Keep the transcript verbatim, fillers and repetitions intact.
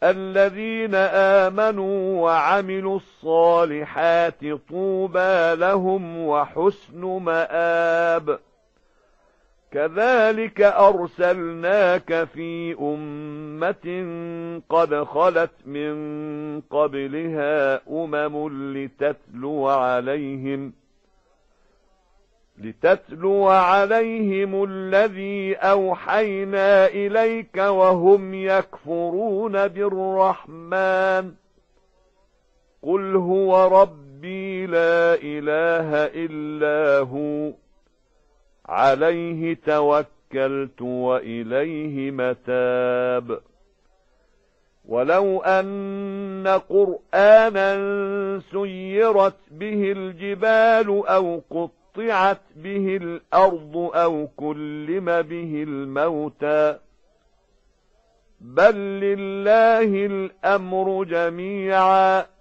الذين آمنوا وعملوا الصالحات طوبى لهم وحسن مآب. كذلك أرسلناك في أمة قد خلت من قبلها أمم لتتلو عليهم لتتلو عليهم الذي أوحينا إليك وهم يكفرون بالرحمن. قل هو ربي لا إله إلا هو عليه توكلت وإليه متاب. ولو أن قرآنا سيرت به الجبال أو قطعت به الأرض أو كلم به الموتى بل لله الأمر جميعا